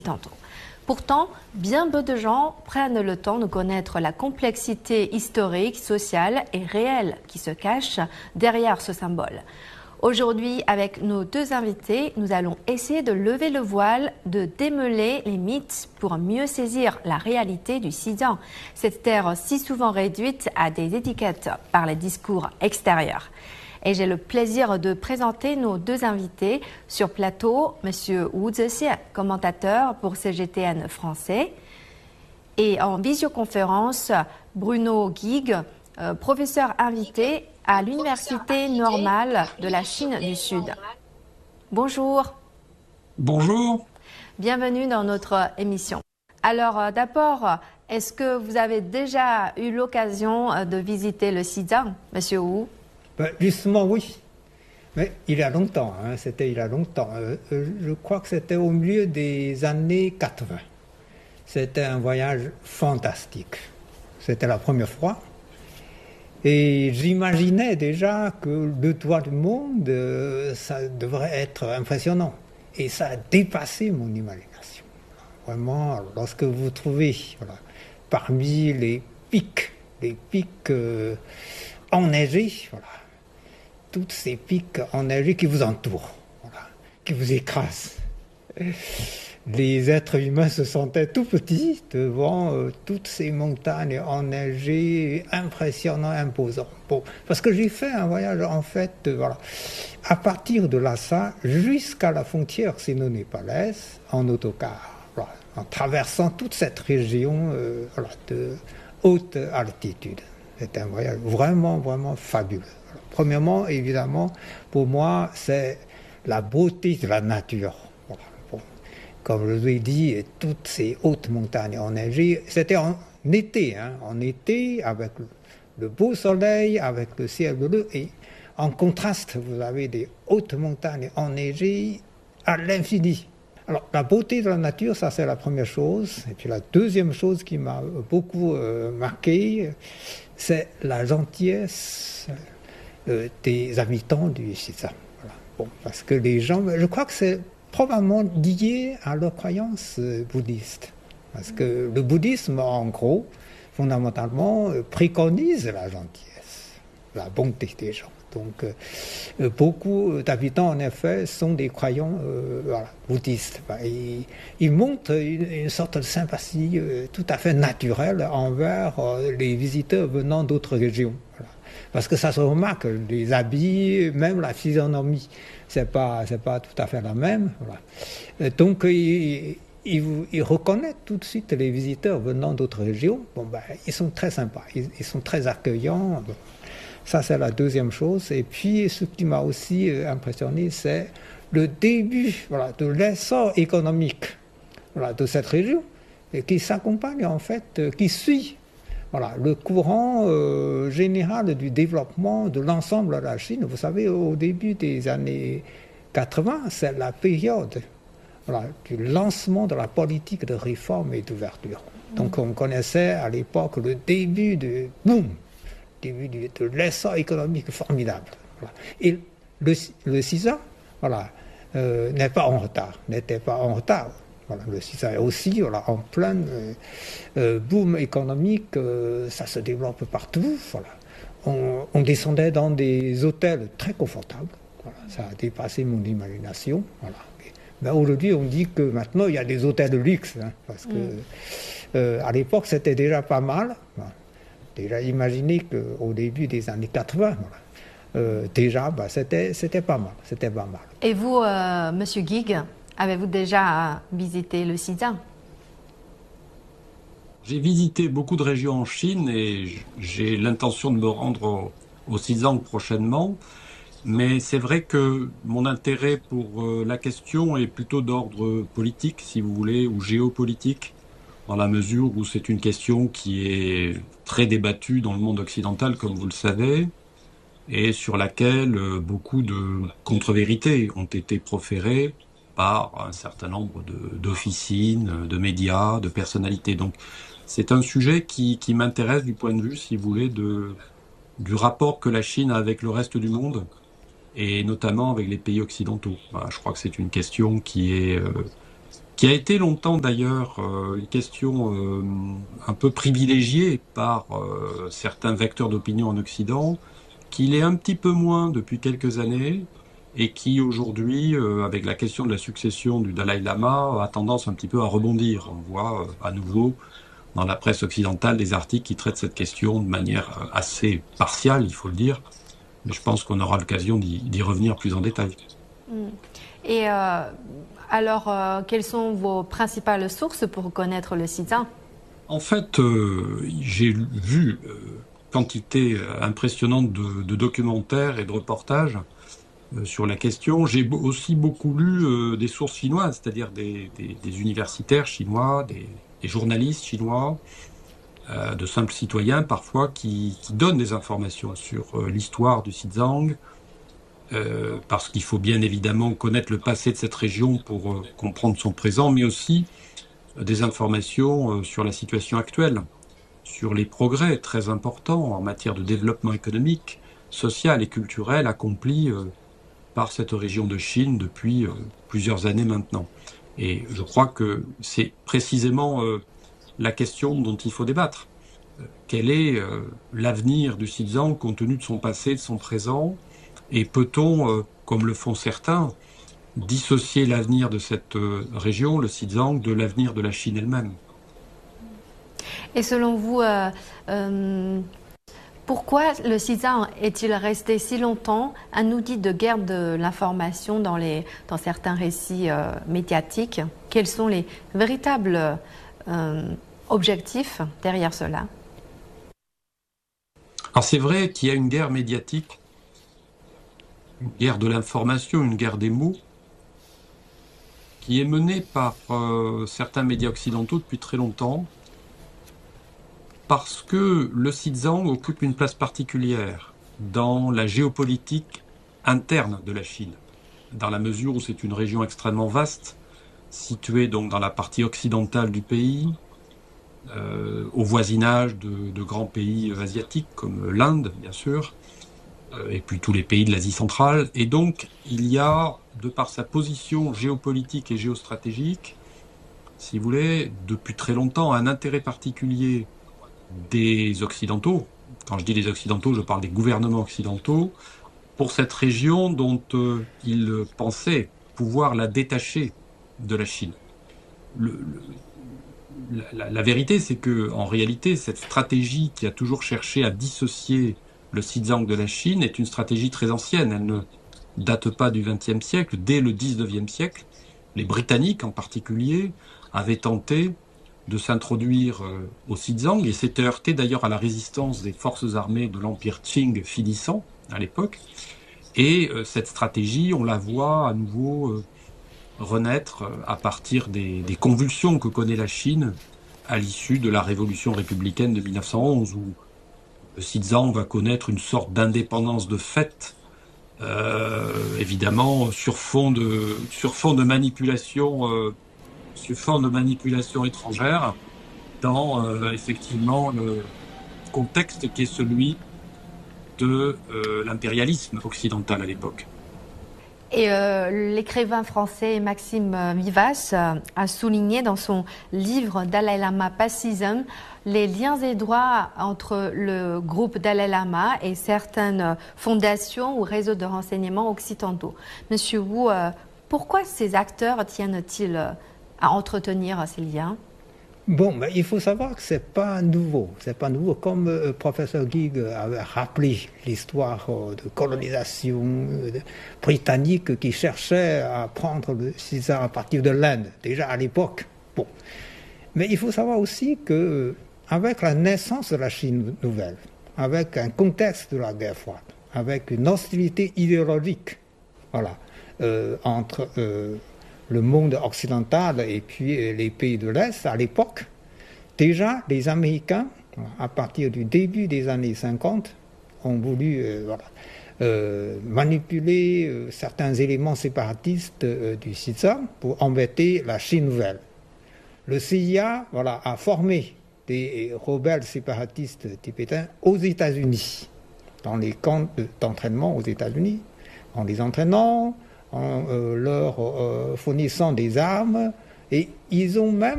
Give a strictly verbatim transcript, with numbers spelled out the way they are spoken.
tantôt. Pourtant, bien peu de gens prennent le temps de connaître la complexité historique, sociale et réelle qui se cache derrière ce symbole. Aujourd'hui, avec nos deux invités, nous allons essayer de lever le voile, de démêler les mythes pour mieux saisir la réalité du Xizang, cette terre si souvent réduite à des étiquettes par les discours extérieurs. Et j'ai le plaisir de présenter nos deux invités sur plateau, Monsieur Wu Zexie, commentateur pour C G T N français, et en visioconférence, Bruno Guigues, euh, professeur invité à l'Université normale de la Chine du Sud. Bonjour. Bonjour. Bienvenue dans notre émission. Alors euh, d'abord, est-ce que vous avez déjà eu l'occasion euh, de visiter le Xizang, Monsieur Wu? Ben, justement, oui. Mais il y a longtemps, hein, c'était il y a longtemps. Euh, je crois que c'était au milieu des années quatre-vingts. C'était un voyage fantastique. C'était la première fois. Et j'imaginais déjà que le toit du monde, euh, ça devrait être impressionnant. Et ça a dépassé mon imagination. Vraiment, lorsque vous trouvez voilà, parmi les pics, les pics euh, enneigés, voilà, toutes ces pics enneigés qui vous entourent, voilà, qui vous écrasent. Les êtres humains se sentaient tout petits devant euh, toutes ces montagnes enneigées, impressionnantes, imposantes. Bon, parce que j'ai fait un voyage, en fait, euh, voilà, à partir de Lhasa jusqu'à la frontière sino-népalaise, en autocar, voilà, en traversant toute cette région euh, voilà, de haute altitude. C'était un voyage vraiment, vraiment fabuleux. Alors, premièrement, évidemment, pour moi, c'est la beauté de la nature. Comme je vous ai dit, toutes ces hautes montagnes enneigées, c'était en été, hein, en été, avec le beau soleil, avec le ciel bleu, et en contraste, vous avez des hautes montagnes enneigées à l'infini. Alors, la beauté de la nature, ça c'est la première chose. Et puis la deuxième chose qui m'a beaucoup euh, marqué, c'est la gentillesse euh, des habitants du Xizang. Voilà. Bon, parce que les gens, je crois que c'est probablement lié à leurs croyances bouddhistes. Parce que le bouddhisme, en gros, fondamentalement, préconise la gentillesse, la bonté des gens. Donc, euh, beaucoup d'habitants, en effet, sont des croyants euh, voilà, bouddhistes. Ils, ils montrent une, une sorte de sympathie euh, tout à fait naturelle envers euh, les visiteurs venant d'autres régions. Voilà. Parce que ça se remarque, les habits, même la physionomie, c'est pas, c'est pas tout à fait la même. Voilà. Donc, ils, ils, ils reconnaissent tout de suite les visiteurs venant d'autres régions. Bon, ben, ils sont très sympas, ils, ils sont très accueillants. Bon. Ça, c'est la deuxième chose. Et puis, ce qui m'a aussi impressionné, c'est le début voilà, de l'essor économique voilà, de cette région, et qui s'accompagne, en fait, qui suit voilà, le courant euh, général du développement de l'ensemble de la Chine. Vous savez, au début des années quatre-vingts, c'est la période voilà, du lancement de la politique de réforme et d'ouverture. Donc, on connaissait à l'époque le début de boum, début de l'essor économique formidable. Voilà. Et le, le Xizang, voilà, euh, n'est pas en retard, n'était pas en retard. Voilà, le Xizang est aussi voilà, en plein euh, euh, boom économique, euh, ça se développe partout. Voilà. On, on descendait dans des hôtels très confortables, voilà, ça a dépassé mon imagination. Voilà. Mais aujourd'hui, on dit que maintenant, il y a des hôtels de luxe, hein, parce que mm. euh, à l'époque, c'était déjà pas mal. Voilà. Déjà, imaginez qu'au début des années quatre-vingts, voilà, euh, déjà, bah, c'était, c'était pas mal, c'était pas mal. Et vous, euh, Monsieur Guigues, avez-vous déjà visité le Xizang? J'ai visité beaucoup de régions en Chine et j'ai l'intention de me rendre au, au Xizang prochainement. Mais c'est vrai que mon intérêt pour euh, la question est plutôt d'ordre politique, si vous voulez, ou géopolitique, dans la mesure où c'est une question qui est très débattue dans le monde occidental, comme vous le savez, et sur laquelle euh, beaucoup de contre-vérités ont été proférées par un certain nombre de, d'officines, de médias, de personnalités. Donc c'est un sujet qui, qui m'intéresse du point de vue, si vous voulez, de, du rapport que la Chine a avec le reste du monde, et notamment avec les pays occidentaux. Voilà, je crois que c'est une question qui est... Euh, qui a été longtemps d'ailleurs euh, une question euh, un peu privilégiée par euh, certains vecteurs d'opinion en Occident, qui l'est un petit peu moins depuis quelques années, et qui aujourd'hui, euh, avec la question de la succession du Dalai Lama, a tendance un petit peu à rebondir. On voit euh, à nouveau dans la presse occidentale des articles qui traitent cette question de manière assez partiale, il faut le dire, mais je pense qu'on aura l'occasion d'y, d'y revenir plus en détail. Et euh, alors, euh, quelles sont vos principales sources pour connaître le Xizang? En fait, euh, j'ai vu euh, quantité impressionnante de, de documentaires et de reportages euh, sur la question. J'ai aussi beaucoup lu euh, des sources chinoises, c'est-à-dire des, des, des universitaires chinois, des, des journalistes chinois, euh, de simples citoyens parfois qui, qui donnent des informations sur euh, l'histoire du Xizang, euh, parce qu'il faut bien évidemment connaître le passé de cette région pour euh, comprendre son présent, mais aussi euh, des informations euh, sur la situation actuelle, sur les progrès très importants en matière de développement économique, social et culturel accomplis euh, par cette région de Chine depuis euh, plusieurs années maintenant. Et je crois que c'est précisément euh, la question dont il faut débattre. Euh, quel est euh, l'avenir du Xizang compte tenu de son passé, de son présent? Et peut-on, euh, comme le font certains, dissocier l'avenir de cette euh, région, le Xizang, de l'avenir de la Chine elle-même? Et selon vous, euh, euh, pourquoi le Xizang est-il resté si longtemps un outil de guerre de l'information dans, les, dans certains récits euh, médiatiques? Quels sont les véritables euh, objectifs derrière cela? Alors c'est vrai qu'il y a une guerre médiatique, une guerre de l'information, une guerre des mots, qui est menée par euh, certains médias occidentaux depuis très longtemps, parce que le Xizang occupe une place particulière dans la géopolitique interne de la Chine, dans la mesure où c'est une région extrêmement vaste, située donc dans la partie occidentale du pays, euh, au voisinage de, de grands pays asiatiques comme l'Inde, bien sûr, euh, et puis tous les pays de l'Asie centrale. Et donc, il y a, de par sa position géopolitique et géostratégique, si vous voulez, depuis très longtemps, un intérêt particulier des Occidentaux, quand je dis les Occidentaux, je parle des gouvernements occidentaux, pour cette région dont euh, ils pensaient pouvoir la détacher de la Chine. Le, le, la, la vérité, c'est que, en réalité, cette stratégie qui a toujours cherché à dissocier le Xizang de la Chine est une stratégie très ancienne. Elle ne date pas du vingtième siècle. Dès le dix-neuvième siècle, les Britanniques en particulier avaient tenté de s'introduire euh, au Xizang et s'était heurté d'ailleurs à la résistance des forces armées de l'Empire Qing finissant à l'époque. Et euh, cette stratégie, on la voit à nouveau euh, renaître euh, à partir des, des convulsions que connaît la Chine à l'issue de la révolution républicaine de mille neuf cent onze, où le Xizang va connaître une sorte d'indépendance de fait, euh, évidemment sur fond de, sur fond de manipulation euh, sur fond de manipulation étrangère dans euh, effectivement le contexte qui est celui de euh, l'impérialisme occidental à l'époque. Et euh, l'écrivain français Maxime Vivas euh, a souligné dans son livre Dalai Lama Passism les liens étroits entre le groupe Dalai Lama et certaines fondations ou réseaux de renseignement occidentaux. Monsieur Wu, euh, pourquoi ces acteurs tiennent-ils euh, à entretenir ces liens? Bon, mais il faut savoir que c'est pas nouveau. C'est pas nouveau. Comme le euh, professeur Gig avait rappelé l'histoire euh, de colonisation euh, britannique qui cherchait à prendre le Xizang à partir de l'Inde, déjà à l'époque. Bon. Mais il faut savoir aussi que avec la naissance de la Chine nouvelle, avec un contexte de la guerre froide, avec une hostilité idéologique, voilà, euh, entre euh, le monde occidental et puis les pays de l'Est, à l'époque, déjà les Américains, à partir du début des années cinquante, ont voulu euh, voilà, euh, manipuler euh, certains éléments séparatistes euh, du Xizang pour embêter la Chine nouvelle. Le C I A voilà, a formé des rebelles séparatistes tibétains aux États-Unis, dans les camps d'entraînement aux États-Unis, en les entraînant, en euh, leur euh, fournissant des armes Et ils ont même